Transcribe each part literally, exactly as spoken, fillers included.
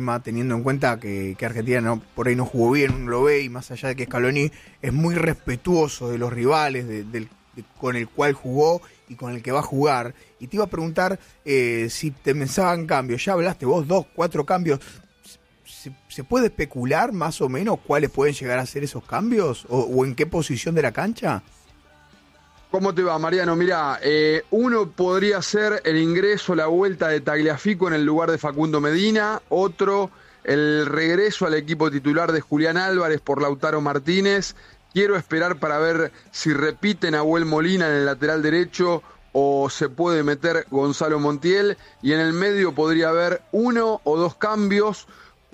calma, teniendo en cuenta que, que Argentina no, por ahí no jugó bien, uno lo ve, y más allá de que Scaloni es muy respetuoso de los rivales, de, del, de, con el cual jugó y con el que va a jugar. Y te iba a preguntar eh, si te pensaban cambios. Ya hablaste vos, dos, cuatro cambios. ¿Se, se puede especular más o menos cuáles pueden llegar a ser esos cambios? ¿O, o en qué posición de la cancha? ¿Cómo te va, Mariano? Mirá, eh, uno podría ser el ingreso, la vuelta de Tagliafico en el lugar de Facundo Medina, otro el regreso al equipo titular de Julián Álvarez por Lautaro Martínez. Quiero esperar para ver si repite Nahuel Molina en el lateral derecho o se puede meter Gonzalo Montiel, y en el medio podría haber uno o dos cambios.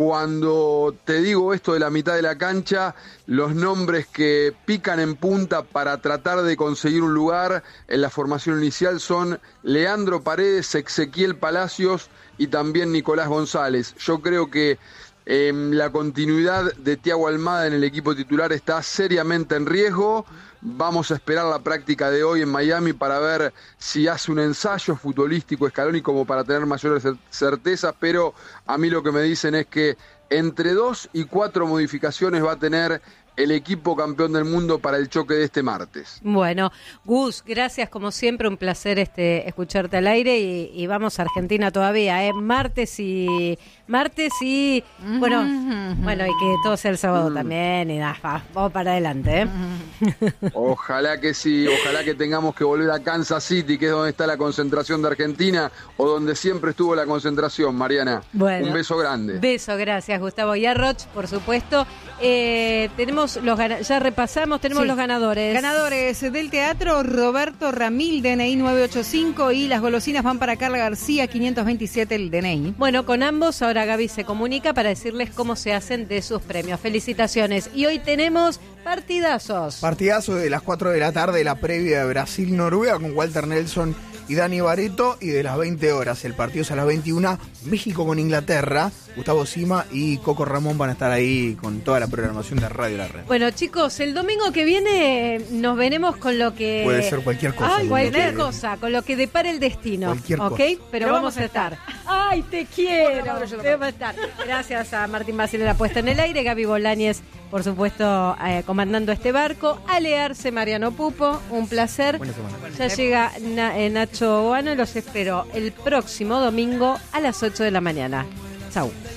Cuando te digo esto de la mitad de la cancha, los nombres que pican en punta para tratar de conseguir un lugar en la formación inicial son Leandro Paredes, Ezequiel Palacios y también Nicolás González. Yo creo que eh, la continuidad de Thiago Almada en el equipo titular está seriamente en riesgo. Vamos a esperar la práctica de hoy en Miami para ver si hace un ensayo futbolístico Scaloni como para tener mayores certezas, pero a mí lo que me dicen es que entre dos y cuatro modificaciones va a tener el equipo campeón del mundo para el choque de este martes. Bueno, Gus, gracias como siempre, un placer este escucharte al aire y, y vamos a Argentina todavía, ¿eh? Martes y martes y uh-huh, bueno, uh-huh. bueno y que todo sea el sábado uh-huh. también y nada, vamos para adelante, ¿eh? Uh-huh. Ojalá que sí, ojalá que tengamos que volver a Kansas City, que es donde está la concentración de Argentina o donde siempre estuvo la concentración, Mariana. Bueno, un beso grande. Beso, gracias Gustavo Yarroch, por supuesto. Eh, tenemos los ya repasamos, tenemos sí. los ganadores. Ganadores del teatro, Roberto Ramil, D N I nueve ocho cinco, y las golosinas van para Carla García, quinientos veintisiete el D N I. Bueno, con ambos ahora Gaby se comunica para decirles cómo se hacen de sus premios. Felicitaciones. Y hoy tenemos partidazos. Partidazo de las cuatro de la tarde, la previa de Brasil-Noruega con Walter Nelson y Dani Barreto, y de las veinte horas, el partido es a las veintiuna, México con Inglaterra. Gustavo Sima y Coco Ramón van a estar ahí con toda la programación de Radio La Red. Bueno, chicos, el domingo que viene nos veremos con lo que... Puede ser cualquier cosa. Ay, cualquier que... cosa, con lo que depare el destino. Cualquier ¿ok? cosa. Pero, Pero vamos, vamos a estar. estar. Ay, te quiero. Vamos a estar. Gracias a Martín Basile, la puesta en el aire. Gaby Bolañez, por supuesto, eh, comandando este barco. Ale Arce, Mariano Pupo, un placer. Buena semana. Ya llega Na- eh, Nacho Boano, los espero el próximo domingo a las ocho de la mañana. Chau.